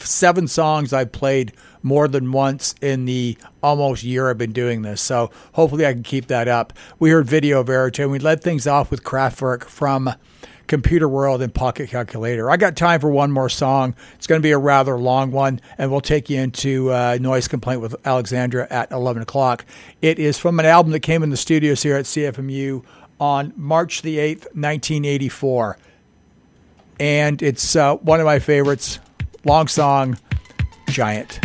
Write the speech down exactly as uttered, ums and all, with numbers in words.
seven songs I've played more than once in the almost year I've been doing this. So hopefully I can keep that up. We heard Video Verite, and we led things off with Kraftwerk from Computer World and Pocket Calculator. I got time for one more song. It's going to be a rather long one, and we'll take you into uh, Noise Complaint with Alexandra at eleven o'clock. It is from an album that came in the studios here at C F M U on March the eighth, nineteen eighty-four. And it's uh, one of my favorites. Long song, Giant.